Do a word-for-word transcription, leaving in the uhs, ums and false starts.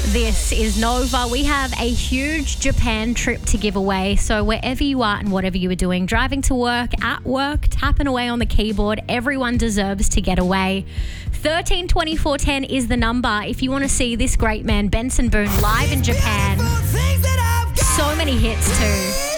This is Nova. We have a huge Japan trip to give away. So wherever you are and whatever you are doing, driving to work, at work, tapping away on the keyboard, everyone deserves to get away. thirteen twenty-four ten is the number if you want to see this great man, Benson Boone, live in Japan. So many hits too.